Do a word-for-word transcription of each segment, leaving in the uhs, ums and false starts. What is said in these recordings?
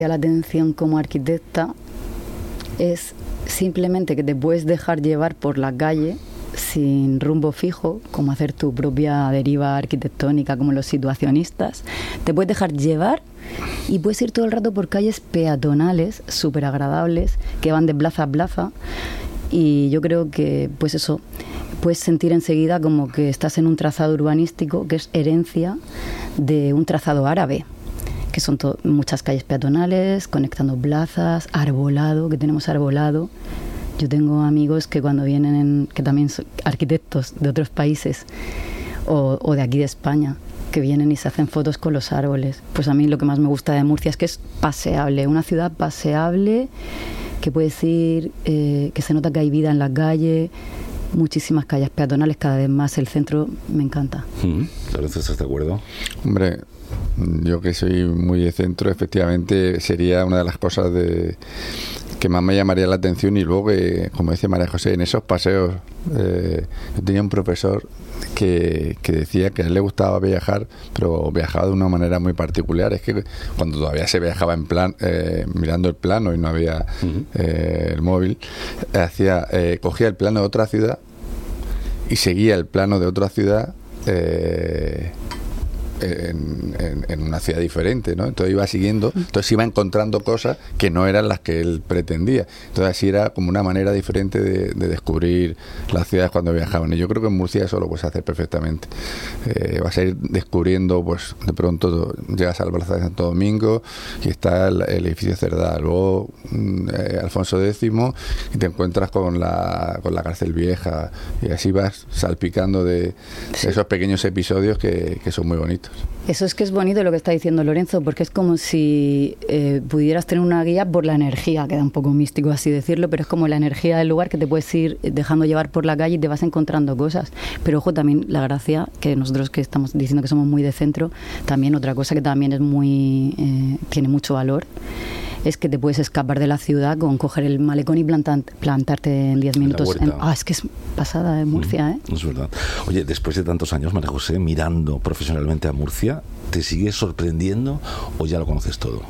La atención como arquitecta es simplemente que te puedes dejar llevar por la calle sin rumbo fijo, como hacer tu propia deriva arquitectónica, como los situacionistas. Te puedes dejar llevar y puedes ir todo el rato por calles peatonales súper agradables que van de plaza a plaza, y yo creo que pues eso, puedes sentir enseguida como que estás en un trazado urbanístico que es herencia de un trazado árabe, que son to- muchas calles peatonales, conectando plazas, arbolado, que tenemos arbolado. Yo tengo amigos que cuando vienen, en, que también son arquitectos de otros países o, o de aquí de España, que vienen y se hacen fotos con los árboles. Pues a mí lo que más me gusta de Murcia es que es paseable, una ciudad paseable, que puedes ir, eh, que se nota que hay vida en la calle, muchísimas calles peatonales, cada vez más. El centro me encanta. Mm, Lorenzo, ¿estás de acuerdo? Hombre, yo que soy muy de centro, efectivamente sería una de las cosas de que más me llamaría la atención. Y luego, que, como decía María José, en esos paseos, eh, yo tenía un profesor que, que decía que a él le gustaba viajar, pero viajaba de una manera muy particular. Es que cuando todavía se viajaba en plan, eh, mirando el plano y no había uh-huh. eh, el móvil, hacía, eh, cogía el plano de otra ciudad y seguía el plano de otra ciudad eh, En, en, en una ciudad diferente, ¿no? Entonces iba siguiendo, entonces iba encontrando cosas que no eran las que él pretendía. Entonces así era como una manera diferente de, de descubrir las ciudades cuando viajaban. Y yo creo que en Murcia eso lo puedes hacer perfectamente. Eh, vas a ir descubriendo, pues de pronto llegas a la Plaza de Santo Domingo y está el, el edificio Cerdá, luego eh, Alfonso X, y te encuentras con la, con la cárcel vieja, y así vas salpicando de, sí. de esos pequeños episodios que, que son muy bonitos. Eso es que es bonito lo que está diciendo Lorenzo, porque es como si eh, pudieras tener una guía por la energía, queda un poco místico así decirlo, pero es como la energía del lugar, que te puedes ir dejando llevar por la calle y te vas encontrando cosas. Pero ojo, también la gracia, que nosotros que estamos diciendo que somos muy de centro, también otra cosa que también es muy eh, tiene mucho valor, es que te puedes escapar de la ciudad con coger el malecón y plantar, plantarte en diez minutos. En, ah, es que es pasada en Murcia, ¿eh? Es verdad. Oye, después de tantos años, María José, mirando profesionalmente a Murcia, ¿te sigue sorprendiendo o ya lo conoces todo?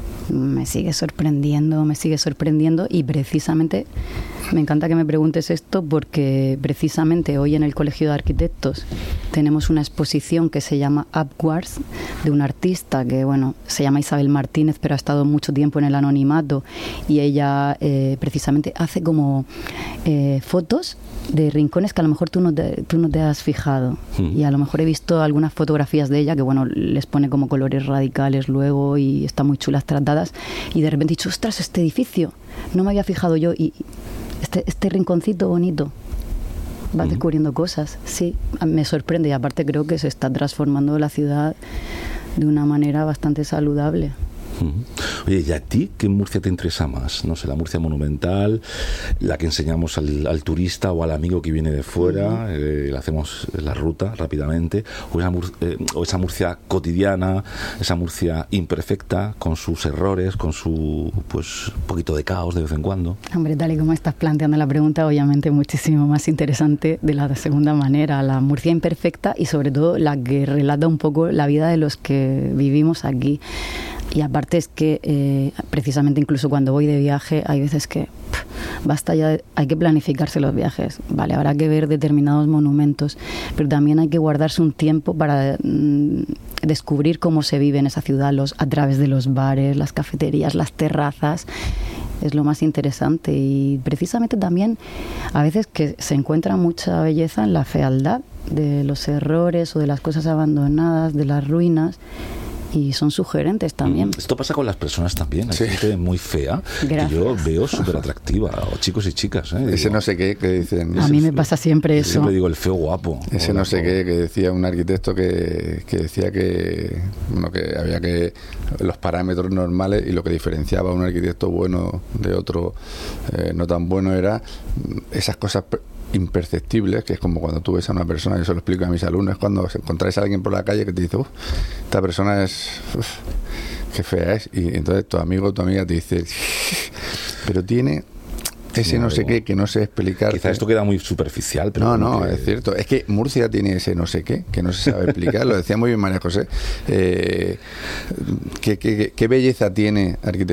Me sigue sorprendiendo, me sigue sorprendiendo y precisamente me encanta que me preguntes esto, porque precisamente hoy en el Colegio de Arquitectos tenemos una exposición que se llama Upwards, de una artista que, bueno, se llama Isabel Martínez, pero ha estado mucho tiempo en el anonimato, y ella eh, precisamente hace como eh, fotos de rincones que a lo mejor tú no te, tú no te has fijado. Mm. Y a lo mejor he visto algunas fotografías de ella que, bueno, les pone como colores radicales luego y están muy chulas tratadas, y de repente he dicho, ostras, este edificio, no me había fijado yo, y este, este rinconcito bonito. Vas mm. descubriendo cosas, sí, me sorprende, y aparte creo que se está transformando la ciudad de una manera bastante saludable. Oye, ¿y a ti qué Murcia te interesa más? No sé, la Murcia monumental, la que enseñamos al, al turista o al amigo que viene de fuera, eh, le hacemos la ruta rápidamente, o esa, eh, o esa Murcia cotidiana, esa Murcia imperfecta, con sus errores, con su, pues, poquito de caos de vez en cuando. Hombre, tal y como estás planteando la pregunta, obviamente muchísimo más interesante de la segunda manera, la Murcia imperfecta, y sobre todo la que relata un poco la vida de los que vivimos aquí. Y aparte es que eh, precisamente incluso cuando voy de viaje hay veces que pff, basta ya, de, hay que planificarse los viajes, vale, habrá que ver determinados monumentos, pero también hay que guardarse un tiempo para mm, descubrir cómo se vive en esa ciudad, los, a través de los bares, las cafeterías, las terrazas. Es lo más interesante, y precisamente también a veces que se encuentra mucha belleza en la fealdad de los errores o de las cosas abandonadas, de las ruinas. Y son sugerentes también. Esto pasa con las personas también. Hay sí. gente muy fea. Gracias. Que yo veo súper atractiva. O chicos y chicas. ¿eh? Digo, ese no sé qué que dicen. A mí me pasa siempre eso. Siempre digo el feo guapo. Ese no sé qué que decía un arquitecto que, que decía que, bueno, que había que los parámetros normales, y lo que diferenciaba a un arquitecto bueno de otro eh, no tan bueno era esas cosas imperceptibles, que es como cuando tú ves a una persona, yo se lo explico a mis alumnos, cuando encontráis a alguien por la calle que te dice, uff, esta persona es, uf, qué fea es, y entonces tu amigo o tu amiga te dice, pero tiene ese no sé qué, que no sé explicar. Quizá esto queda muy superficial, pero... No, no, que... es cierto. Es que Murcia tiene ese no sé qué, que no se sabe explicar. Lo decía muy bien María José. Eh, ¿qué, qué, qué belleza tiene arquitectura